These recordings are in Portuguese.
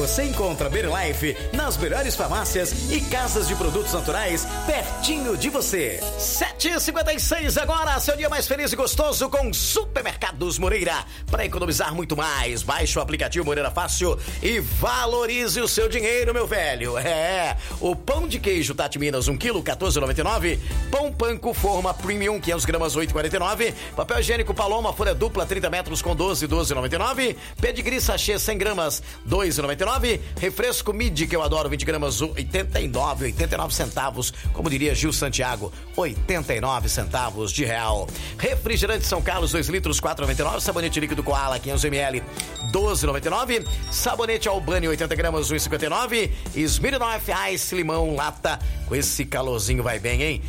Você encontra Berilife nas melhores farmácias e casas de produtos naturais pertinho de você. 7h56 agora, seu dia mais feliz e gostoso com Supermercados Moreira. Para economizar muito mais, baixe o aplicativo Moreira Fácil e valorize o seu dinheiro, meu velho. O pão de queijo Tati Minas, 1 kg, 14,99. Pão Panko Forma Premium, 500 gramas, 8,49. Papel higiênico Paloma, folha dupla, 30 metros com 12,99. Pedigree sachê, 100 gramas, 2,99. Refresco Midi, que eu adoro, 20 gramas, 89 centavos. Como diria Gil Santiago, 89 centavos de real. Refrigerante São Carlos, 2 litros, 4,99. Sabonete líquido Koala, 500 ml, 12,99. Sabonete Albani, 80 gramas, 1,59. Smirnoff Ice Limão Lata, com esse calorzinho vai bem, hein?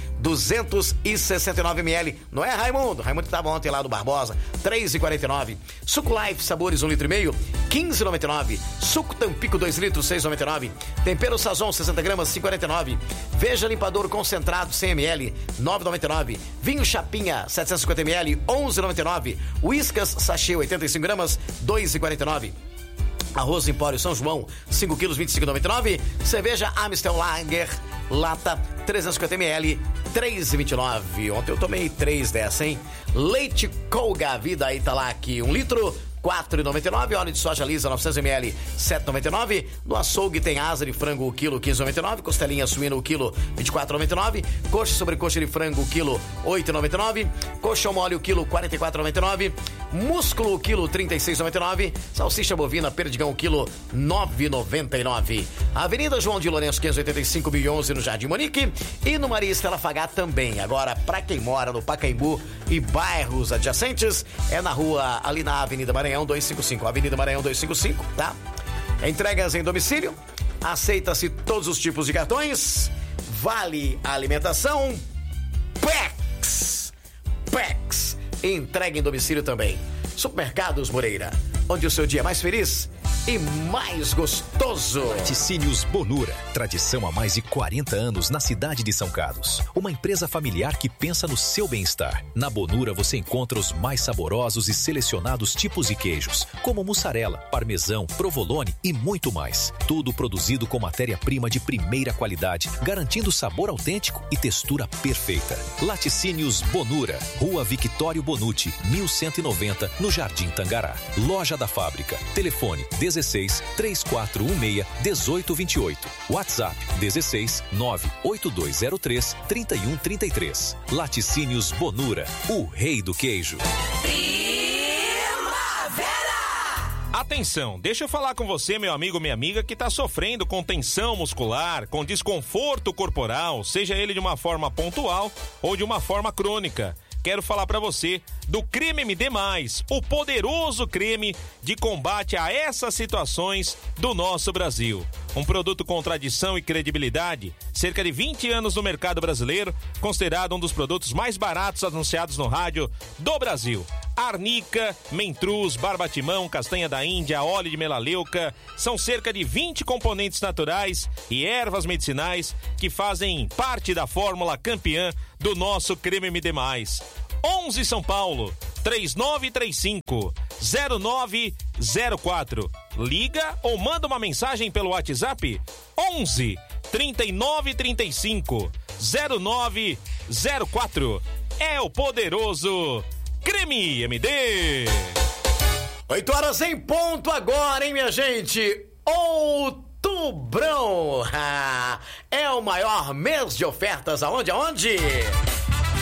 269 ml. Não é, Raimundo? Raimundo estava ontem lá do Barbosa, 3,49. Suco Life Sabores, 1,5 litro, 15,99. Suco Tampico, 2 litros, 6,99. Tempero Sazon, 60 gramas, 5,49. Veja Limpador Concentrado, 100 ml, 9,99. Vinho Chapinha, 750 ml, 11,99. Whiskas Sachê, 85 gramas, 2,49. Arroz Empório São João, 5 quilos, 25,99. Cerveja Amstel Lager, lata, 350 ml, 3,29. Ontem eu tomei 3 dessa, hein? Leite Colga Vida Italac, 1 litro, 4,99. Óleo de soja lisa, 900 ml, 7,99. No açougue tem asa de frango, o quilo, 15,99. Costelinha suína, o quilo, 24,99. Coxa sobre coxa de frango, o quilo, 8,99. Coxa mole, o quilo, 44,99. Músculo, o quilo, 36,99. Salsicha bovina, perdigão, o quilo, 9,99. Avenida João de Lourenço, 585, 1011, no Jardim Monique. E no Maria Estela Fagá também. Agora, pra quem mora no Pacaembu e bairros adjacentes, é na rua, ali na Avenida Maranhão 255, Avenida Maranhão 255, tá? Entregas em domicílio, aceita-se todos os tipos de cartões, vale alimentação, PEX, entrega em domicílio também. Supermercados Moreira, onde o seu dia é mais feliz e mais gostoso. Laticínios Bonura, tradição há mais de 40 anos na cidade de São Carlos. Uma empresa familiar que pensa no seu bem-estar. Na Bonura você encontra os mais saborosos e selecionados tipos de queijos, como mussarela, parmesão, provolone e muito mais. Tudo produzido com matéria-prima de primeira qualidade, garantindo sabor autêntico e textura perfeita. Laticínios Bonura, Rua Victório Bonucci, 1190, no Jardim Tangará. Loja da Fábrica. Telefone 16 3416 1828. WhatsApp 16 98203 3133. Laticínios Bonura, o rei do queijo. Atenção, deixa eu falar com você, meu amigo, minha amiga, que tá sofrendo com tensão muscular, com desconforto corporal, seja ele de uma forma pontual ou de uma forma crônica. Quero falar pra você do Creme MD+, o poderoso creme de combate a essas situações do nosso Brasil. Um produto com tradição e credibilidade, cerca de 20 anos no mercado brasileiro, considerado um dos produtos mais baratos anunciados no rádio do Brasil. Arnica, mentruz, barbatimão, castanha da Índia, óleo de melaleuca, são cerca de 20 componentes naturais e ervas medicinais que fazem parte da fórmula campeã do nosso Creme MD+. 11 São Paulo, 3935-0904. Liga ou manda uma mensagem pelo WhatsApp 11 3935-0904. É o poderoso Creme MD. 8 horas em ponto agora, hein, minha gente? Outubrão! É o maior mês de ofertas aonde?